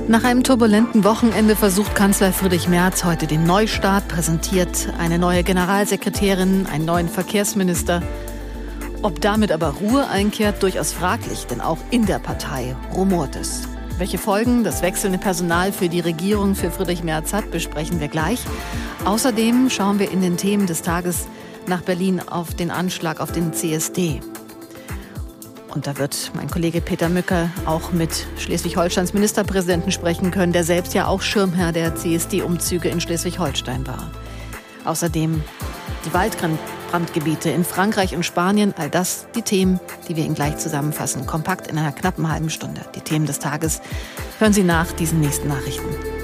Nach einem turbulenten Wochenende versucht Kanzler Friedrich Merz heute den Neustart, präsentiert eine neue Generalsekretärin, einen neuen Verkehrsminister. Ob damit aber Ruhe einkehrt, durchaus fraglich, denn auch in der Partei rumort es. Welche Folgen das wechselnde Personal für die Regierung für Friedrich Merz hat, besprechen wir gleich. Außerdem schauen wir in den Themen des Tages nach Berlin auf den Anschlag auf den CSD. Und da wird mein Kollege Peter Mücker auch mit Schleswig-Holsteins Ministerpräsidenten sprechen können, der selbst ja auch Schirmherr der CSD-Umzüge in Schleswig-Holstein war. Außerdem die Waldbrandgebiete in Frankreich und Spanien, all das die Themen, die wir Ihnen gleich zusammenfassen, kompakt in einer knappen halben Stunde. Die Themen des Tages hören Sie nach diesen nächsten Nachrichten.